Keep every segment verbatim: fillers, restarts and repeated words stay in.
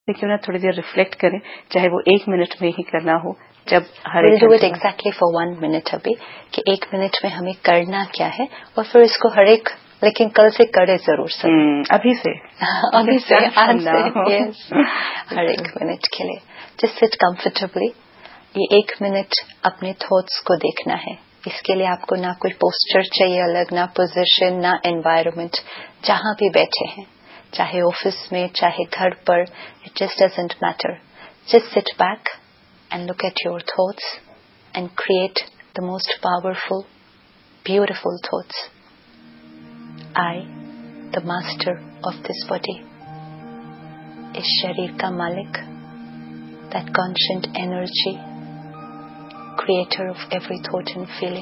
क्यों ना थोड़ी देर रिफ्लेक्ट करें, चाहे वो एक मिनट में ही करना हो। जब हर we'll do it exactly for one minute अभी, कि एक मिनट में हमें करना क्या है, और फिर इसको हर एक, लेकिन कल से करे जरूर सब। hmm, अभी से अभी से आज से yes, हर एक मिनट के लिए just sit comfortably। ये एक मिनट अपने थॉट्स को देखना है। इसके लिए आपको ना कोई पोस्चर चाहिए अलग, ना पोजीशन, ना एनवायरनमेंट। जहां भी बैठे हैं, चाहे ऑफिस में, चाहे घर पर, it just doesn't matter। just sit back and look at your thoughts and create the most powerful, beautiful thoughts। I, the master of this body, इस शरीर का मालिक, that conscient energy, creator of every thought and feeling।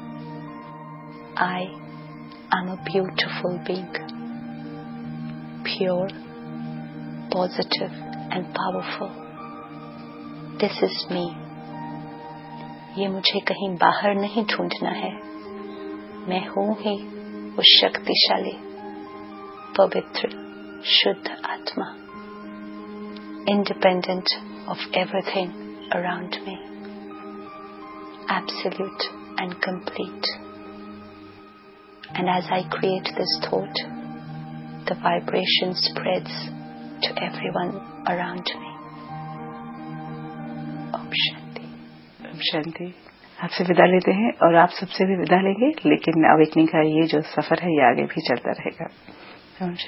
I am a beautiful being, pure, positive and powerful। This is me। ये मुझे कहीं बाहर नहीं ढूंढना है, मैं हूं ही उस शक्तिशाली, पवित्र, शुद्ध आत्मा, independent of everything around me, absolute and complete। And as I create this thought, the vibration spreads to everyone around me। Om Shanti. Om Shanti. आपसे विदा लेते हैं और आप सबसे भी विदा लेंगे, लेकिन अवेकनिंग का ये जो सफर है ये आगे भी चलता रहेगा। ओम शांति।